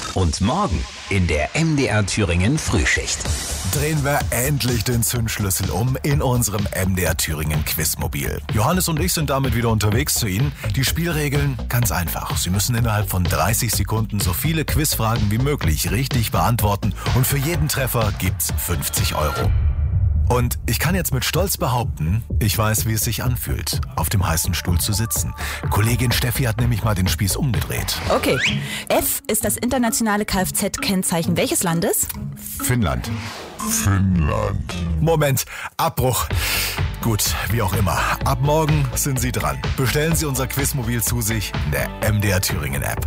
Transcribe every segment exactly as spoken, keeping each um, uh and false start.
Und morgen in der M D R Thüringen Frühschicht. Drehen wir endlich den Zündschlüssel um in unserem M D R Thüringen Quizmobil. Johannes und ich sind damit wieder unterwegs zu Ihnen. Die Spielregeln ganz einfach. Sie müssen innerhalb von dreißig Sekunden so viele Quizfragen wie möglich richtig beantworten und für jeden Treffer gibt's fünfzig Euro. Und ich kann jetzt mit Stolz behaupten, ich weiß, wie es sich anfühlt, auf dem heißen Stuhl zu sitzen. Kollegin Steffi hat nämlich mal den Spieß umgedreht. Okay. F ist das internationale Kfz-Kennzeichen welches Landes? Finnland. Finnland. Moment, Abbruch. Gut, wie auch immer. Ab morgen sind Sie dran. Bestellen Sie unser Quizmobil zu sich in der M D R Thüringen App.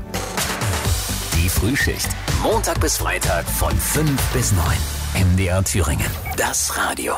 Die Frühschicht. Montag bis Freitag von fünf bis neun. M D R Thüringen. Das Radio.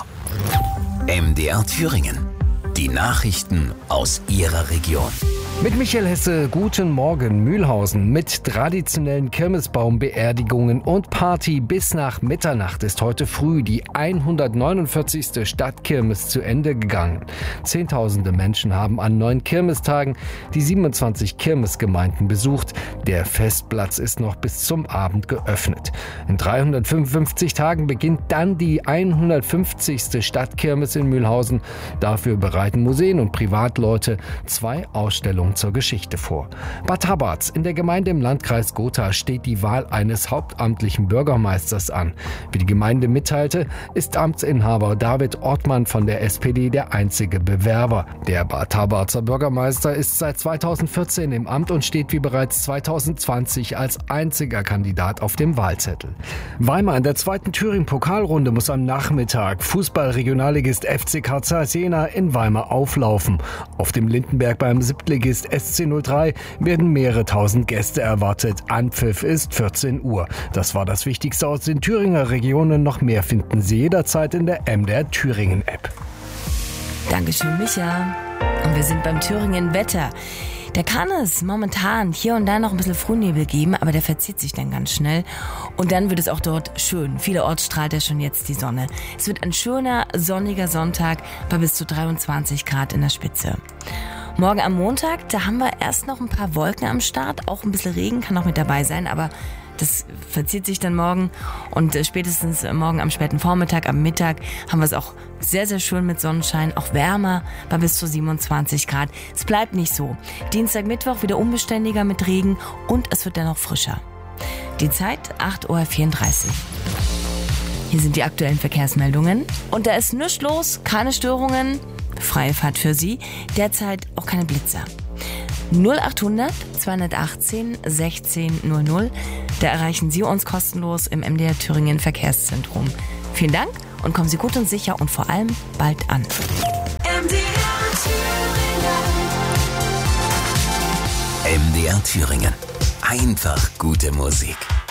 M D R Thüringen. Die Nachrichten aus Ihrer Region. Mit Michael Hesse, guten Morgen. Mühlhausen mit traditionellen Kirmesbaumbeerdigungen und Party bis nach Mitternacht ist heute früh die hundertneunundvierzigste Stadtkirmes zu Ende gegangen. Zehntausende Menschen haben an neun Kirmestagen die siebenundzwanzig Kirmesgemeinden besucht. Der Festplatz ist noch bis zum Abend geöffnet. In dreihundertfünfundfünfzig Tagen beginnt dann die hundertfünfzigste Stadtkirmes in Mühlhausen. Dafür bereiten Museen und Privatleute zwei Ausstellungen zur Geschichte vor. Bad Habarz in der Gemeinde im Landkreis Gotha steht die Wahl eines hauptamtlichen Bürgermeisters an. Wie die Gemeinde mitteilte, ist Amtsinhaber David Ortmann von der S P D der einzige Bewerber. Der Bad Habarzer Bürgermeister ist seit zweitausendvierzehn im Amt und steht wie bereits zweitausendzwanzig als einziger Kandidat auf dem Wahlzettel. Weimar in der zweiten Thüringen-Pokalrunde muss am Nachmittag Fußball-Regionalligist F C Carl Jena in Weimar auflaufen. Auf dem Lindenberg beim Siebtligist S C null drei werden mehrere tausend Gäste erwartet. Anpfiff ist vierzehn Uhr. Das war das Wichtigste aus den Thüringer Regionen. Noch mehr finden Sie jederzeit in der M D R Thüringen App. Dankeschön, Micha. Und wir sind beim Thüringen Wetter. Da kann es momentan hier und da noch ein bisschen Frühnebel geben, aber der verzieht sich dann ganz schnell. Und dann wird es auch dort schön. Vielerorts strahlt ja schon jetzt die Sonne. Es wird ein schöner, sonniger Sonntag bei bis zu dreiundzwanzig Grad in der Spitze. Morgen am Montag, da haben wir erst noch ein paar Wolken am Start. Auch ein bisschen Regen kann auch mit dabei sein, aber das verzieht sich dann morgen. Und spätestens morgen am späten Vormittag, am Mittag haben wir es auch sehr, sehr schön mit Sonnenschein. Auch wärmer bei bis zu siebenundzwanzig Grad. Es bleibt nicht so. Dienstag, Mittwoch wieder unbeständiger mit Regen und es wird dann noch frischer. Die Zeit acht Uhr vierunddreißig. Hier sind die aktuellen Verkehrsmeldungen. Und da ist nichts los, keine Störungen. Freie Fahrt für Sie. Derzeit auch keine Blitzer. null achthundert zweihundertachtzehn sechzehn null null. Da erreichen Sie uns kostenlos im M D R Thüringen Verkehrszentrum. Vielen Dank und kommen Sie gut und sicher und vor allem bald an. M D R Thüringen. Einfach gute Musik.